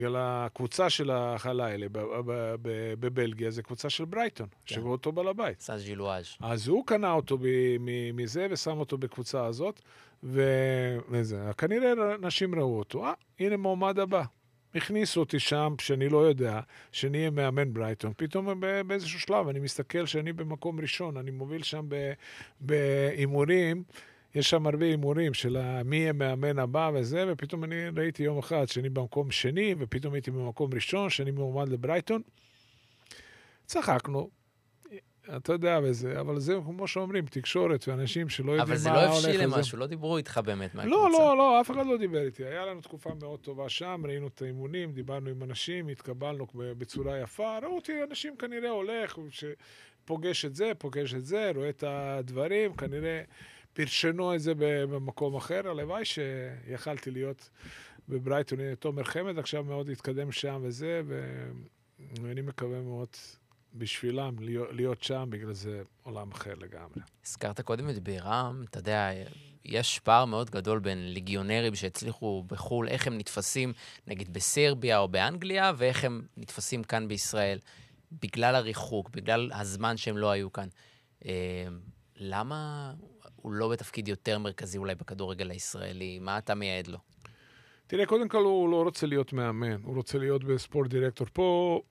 בגלל הקבוצה של הלילה בבלגיה, זה קבוצה של ברייטון, שהוא אותו בעל הבית. סן ג'ילואז'. אז הוא קנה אותו מזה ושם אותו בקבוצה הזאת, וזה, כנראה אנשים ראו אותו. הנה מועמד הבא. הכניסו אותי שם, שאני לא יודע, שאני אהיה מאמן ברייטון. פתאום באיזשהו שלב, אני מסתכל שאני במקום ראשון, אני מוביל שם באימורים, יש שם הרבה אימורים של מי יהיה מאמן הבא וזה, ופתאום אני ראיתי יום אחד שאני במקום שני, ופתאום הייתי במקום ראשון, שאני מועמד לברייטון. צחקנו, אתה יודע וזה, אבל זה כמו שאומרים, תקשורת ואנשים שלא יודעים מה הולך. אבל זה לא הבשיל למשהו, לא דיברו איתך באמת מהקבוצה. לא, אף אחד לא דיבר איתי. היה לנו תקופה מאוד טובה שם, ראינו את האימונים, דיברנו עם אנשים, התקבלנו בצורה יפה, ראו אותי, אנשים כנראה הולך, פוגש את זה, רואה את הדברים, כנראה פרשנו את זה במקום אחר, הלוואי שיכלתי להיות בברייטון. תומר חמד עכשיו מאוד התקדם שם וזה, ואני מקווה מאוד בשבילם להיות שם, בגלל זה עולם אחר לגמרי. הזכרת קודם את בירם, אתה יודע, יש פער מאוד גדול בין ליגיונרים שהצליחו בחול, איך הם נתפסים נגיד בסרביה או באנגליה, ואיך הם נתפסים כאן בישראל, בגלל הריחוק, בגלל הזמן שהם לא היו כאן. למה הוא לא בתפקיד יותר מרכזי אולי בכדורגל הישראלי? מה אתה מייעד לו? תראה, קודם כל הוא לא רוצה להיות מאמן, הוא רוצה להיות בספורט דירקטור. פה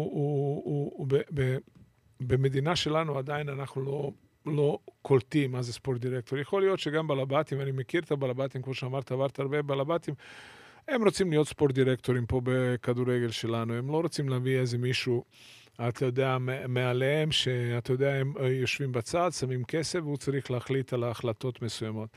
במדינה שלנו עדיין אנחנו לא קולטים מה זה ספורט דירקטור. יכול להיות שגם בלבטים, אני מכיר את הבלבטים, כמו שאמרת, עברת הרבה בלבטים, הם רוצים להיות ספורט דירקטורים פה בכדורגל שלנו, הם לא רוצים להביא איזה מישהו, אתה יודע, מעליהם, שאתה יודע, הם יושבים בצד, שמים כסף, והוא צריך להחליט על ההחלטות מסוימות.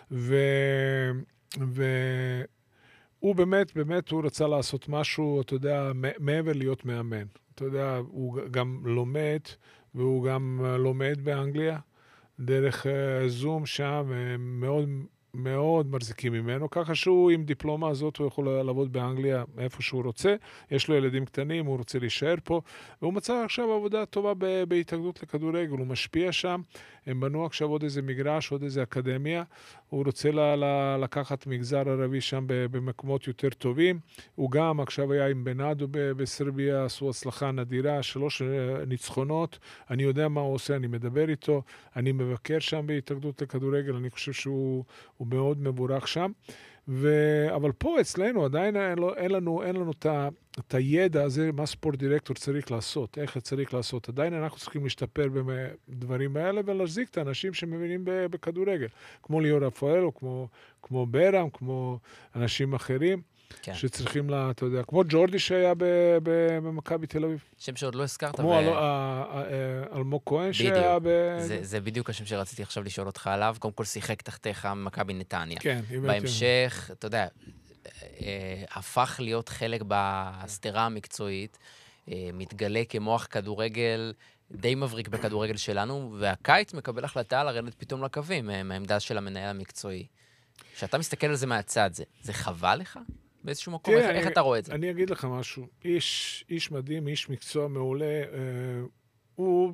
הוא באמת הוא רצה לעשות משהו, אתה יודע, מעבר להיות מאמן. אתה יודע, הוא גם לומד, והוא גם לומד באנגליה, דרך זום שם, מאוד מאוד מחזיקים ממנו, ככה שהוא עם דיפלומה הזאת, הוא יכול לעבוד באנגליה איפה שהוא רוצה, יש לו ילדים קטנים, הוא רוצה להישאר פה, והוא מצא עכשיו עבודה טובה בהתאגדות לכדורגל, הוא משפיע שם, הם בנו עכשיו עוד איזה מגרש, עוד איזה אקדמיה, הוא רוצה לקחת מגזר ערבי שם במקומות יותר טובים, הוא גם עכשיו היה עם בנאדו בסרביה, עשו הצלחה נדירה, 3 ניצחונות, אני יודע מה הוא עושה, אני מדבר איתו, אני מבקר שם בהתאגדות לכדורגל, אני חושב שהוא מאוד מבורך שם, אבל פה אצלנו עדיין אין לנו את הידע הזה, מה ספורט דירקטור צריך לעשות, איך צריך לעשות. עדיין אנחנו צריכים להשתפר בדברים האלה, ולהחזיק את האנשים שמבינים בכדורגל, כמו ליאור רפאל, או כמו ברם, כמו אנשים אחרים, כן. שצריכים אתה יודע, כמו ג'ורדי שהיה במכבי תל אביב. שם שעוד לא הזכרת. כמו אלמוג כהן שהיה זה בדיוק השם שרציתי עכשיו לשאול אותך עליו. קודם כל שיחק תחתיך מכבי נתניה. כן. בהמשך, אתה יודע, הפך להיות חלק בהסתרה המקצועית, מתגלה כמוח כדורגל די מבריק בכדורגל שלנו, והקיץ מקבל החלטה לרדת פתאום לקווים, מהעמדה של המנהל המקצועי. כשאתה מסתכל על זה מהצד, זה חבל לך? באיזשהו מקום, איך אתה רואה את זה? אני אגיד לך משהו. איש מדהים, איש מקצוע מעולה, הוא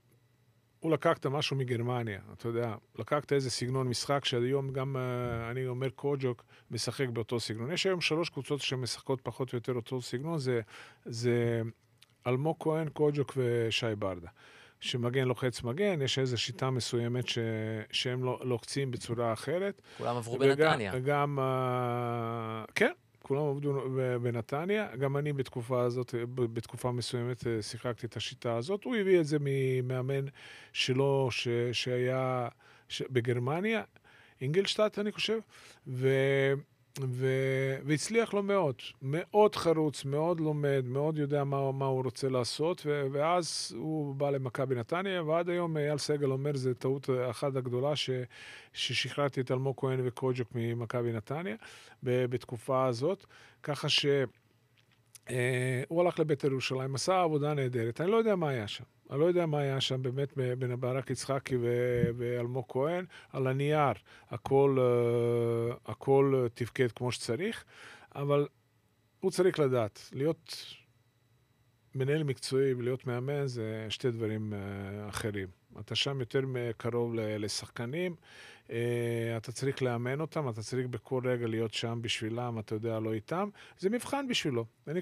לקחת משהו מגרמניה, אתה יודע, לקחת איזה סגנון משחק, שהיום גם, אני אומר, קוג'וק משחק באותו סגנון. יש היום 3 קבוצות שמשחקות פחות או יותר אותו סגנון, זה אלמוג כהן, קוג'וק ושי ברדה. שמגן לוחץ מגן, יש איזו שיטה מסוימת שהם לוחצים בצורה אחרת. כולם עברו בנתניה. וגם, כן. כולם עובדו בנתניה, גם אני בתקופה מסוימת שיחקתי את השיטה הזאת, הוא הביא את זה ממאמן שלו שהיה בגרמניה, אינגלשטאט אני חושב, והצליח לו מאוד, מאוד חרוץ, מאוד לומד, מאוד יודע מה הוא רוצה לעשות, ואז הוא בא למכבי נתניה, ועד היום אייל סגל אומר, זו טעות אחת הגדולה ששחררתי את אלמוג כהן וקוג'וק ממכבי נתניה, בתקופה הזאת, ככה שהוא הלך לבית ירושלים, עשה עבודה נהדרת, אני לא יודע מה היה שם. אני לא יודע מה היה שם באמת בין ברק יצחקי ואלמוג כהן, על הנייר, הכל תפקד כמו שצריך, אבל הוא צריך לדעת, להיות מנהל מקצועי ולהיות מאמן זה 2 דברים אחרים. אתה שם יותר קרוב לשחקנים, אתה צריך לאמן אותם, אתה צריך בכל רגע להיות שם בשבילם, אתה יודע, לא איתם, זה מבחן בשבילו. אני